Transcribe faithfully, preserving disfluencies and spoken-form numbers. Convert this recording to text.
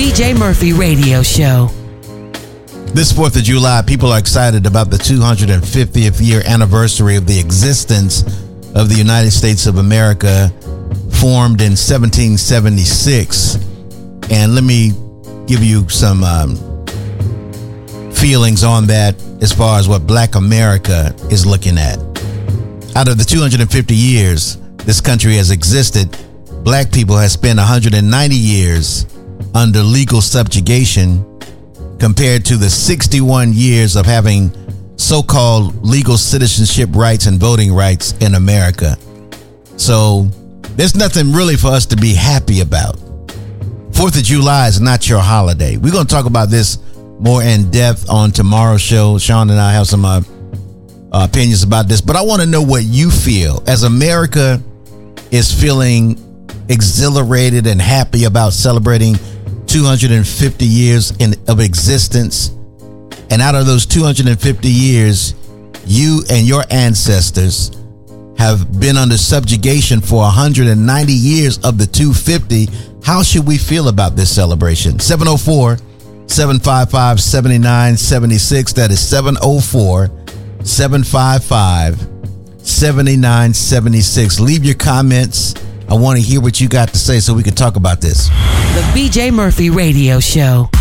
B J Murphy Radio Show. This fourth of July, people are excited about the two hundred fiftieth year anniversary of the existence of the United States of America, formed in seventeen seventy-six. And let me give you some um, feelings on that as far as what Black America is looking at. Out of the two hundred fifty years this country has existed, Black people have spent one hundred ninety years under legal subjugation, compared to the sixty-one years of having so-called legal citizenship rights and voting rights in America. So there's nothing really for us to be happy about. fourth of July is not your holiday. We're going to talk about this more in depth on tomorrow's show. Sean and I have some uh, uh, opinions about this, but I want to know what you feel as America is feeling exhilarated and happy about celebrating two hundred fifty years in, of existence. And out of those two hundred fifty years, you and your ancestors have been under subjugation for one hundred ninety years of the two hundred fifty. How should we feel about this celebration? seven oh four, seven five five, seven nine seven six. That is seven oh four, seven five five, seven nine seven six. Leave your comments. I want to hear what you got to say so we can talk about this. The B J Murphy Radio Show.